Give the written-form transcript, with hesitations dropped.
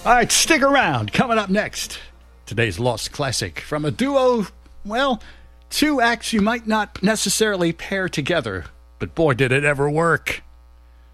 All right, stick around. Coming up next, today's Lost Classic from a duo, well, two acts you might not necessarily pair together, but boy, did it ever work.